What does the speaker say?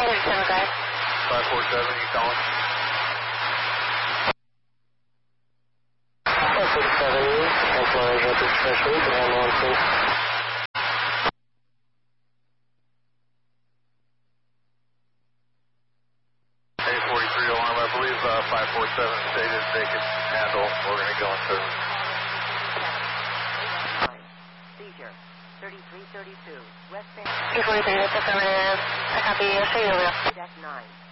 guys. 547, you calling? 547, Central Asia Special, you can handle one, please. 843 alarm, I believe 547 stated they can handle. We're going to go into Seizure, 3332, westbound. 843, that's affirmative. I copy. I'll show you over. Deck 9.